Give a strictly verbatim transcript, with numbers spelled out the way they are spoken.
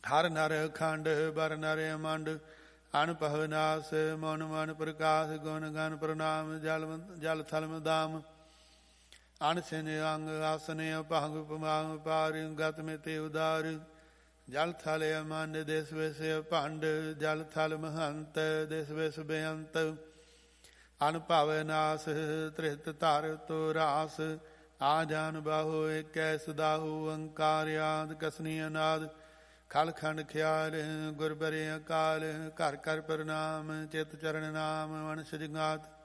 ਹਰ ਨਰ ਖੰਡ ਬਰ ਨਰ ਮੰਡ ਅਨਭਵ ਨਾਸ ਮਨ ਮਨ ਪ੍ਰਕਾਸ਼ ਗੁਣ ਗਨ ਪ੍ਰਣਾਮ ਜਲ ਜਲ ਥਲ ਮਦਾਮ ਅਨਸਿਨ ਅੰਗ ਆਸਨ ਭੰਗ ਪਮਾਗ ਪਾਰ ਗਤ ਮੇਤੇ ਉਦਾਰ ਜਲ ਥਲ ਅਮੰਡ ਦੇਸ ਵਿਸ ਭੰਡ ਜਲ ਥਲ ਮਹੰਤ ਦੇਸ ਵਿਸ ਬੇਅੰਤ ਅਨਭਵ ਨਾਸ ਤ੍ਰਿਤ ਧਰ ਤੋ ਰਾਸ ਆ ਜਾਨ ਬਾਹੋ ਏਕੈ ਸਦਾਹੂ ਅੰਕਾਰ ਆਦ ਕਸਨੀ ਅਨਾਦ ਖਲ ਖੰਡ ਖਿਆਲ ਗੁਰ ਬਰੇ ਅਕਾਲ ਘਰ ਘਰ ਪ੍ਰਣਾਮ ਚਿਤ ਚਰਨ ਨਾਮ ਵਣਸ ਜਗਾਤ